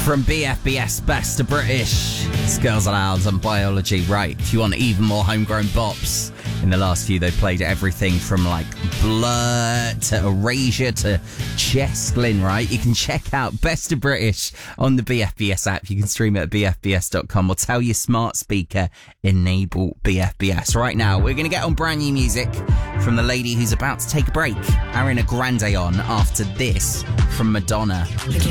From BFBS, Best of British. It's Girls Aloud and Biology. Right, if you want even more homegrown bops, in the last few they played everything from like Blur to Erasure to Chestlin, right? You can check out Best of British on the BFBS app. You can stream it at bfbs.com or tell your smart speaker, enable BFBS. Right now, we're going to get on brand new music from the lady who's about to take a break. Ariana Grande on after this from Madonna.